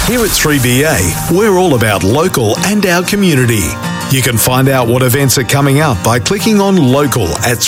Here at 3BA, we're all about local and our community. You can find out what events are coming up by clicking on local at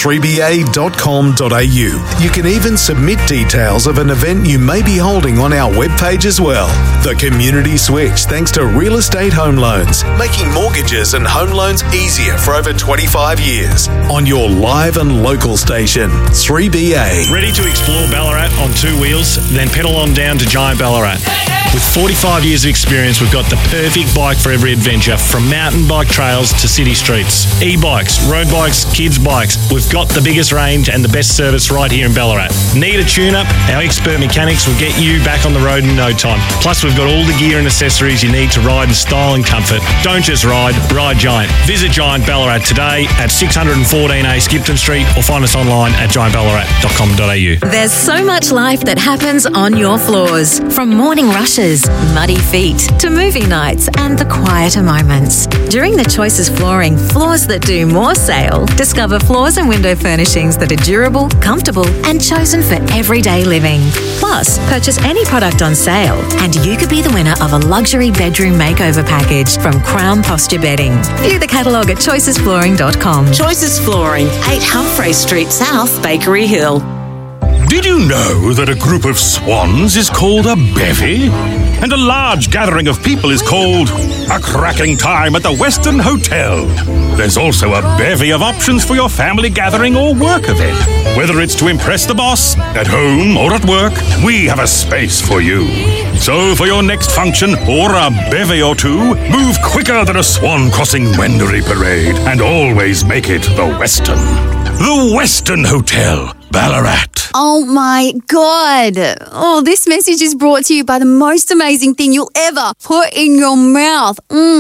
3ba.com.au. You can even submit details of an event you may be holding on our webpage as well. The Community Switch, thanks to Real Estate Home Loans, making mortgages and home loans easier for over 25 years. On your live and local station, 3BA. Ready to explore Ballarat on two wheels? Then pedal on down to Giant Ballarat. With 45 years of experience, we've got the perfect bike for every adventure, from mountain bike trails to city streets. E-bikes, road bikes, kids bikes. We've got the biggest range and the best service right here in Ballarat. Need a tune-up? Our expert mechanics will get you back on the road in no time. Plus, we've got all the gear and accessories you need to ride in style and comfort. Don't just ride Giant. Visit Giant Ballarat today at 614A Skipton Street or find us online at giantballarat.com.au. There's so much life that happens on your floors. From morning rushes, muddy feet, to movie nights and the quieter moments. During the Choices Flooring Floors That Do More sale, discover floors and window furnishings that are durable, comfortable and chosen for everyday living. Plus, purchase any product on sale and you could be the winner of a luxury bedroom makeover package from Crown Posture Bedding. View the catalogue at choicesflooring.com. Choices Flooring, 8 Humphrey Street South, Bakery Hill. Did you know that a group of swans is called a bevy? And a large gathering of people is called a cracking time at the Western Hotel. There's also a bevy of options for your family gathering or work event. Whether it's to impress the boss, at home or at work, we have a space for you. So for your next function or a bevy or two, move quicker than a swan crossing Wendouree Parade and always make it the Western. The Western Hotel, Ballarat. Oh my God. Oh, this message is brought to you by the most amazing thing you'll ever put in your mouth.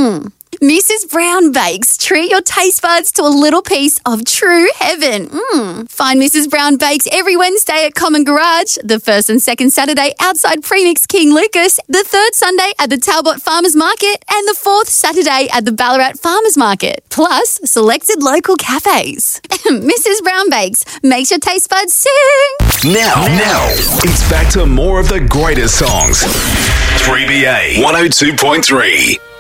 Mrs. Brown Bakes. Treat your taste buds to a little piece of true heaven. Find Mrs. Brown Bakes every Wednesday at Common Garage, the first and second Saturday outside Premix King Lucas, the third Sunday at the Talbot Farmers Market, and the fourth Saturday at the Ballarat Farmers Market. Plus, selected local cafes. Mrs. Brown Bakes makes your taste buds sing. Now, it's back to more of the greatest songs. 3BA 102.3.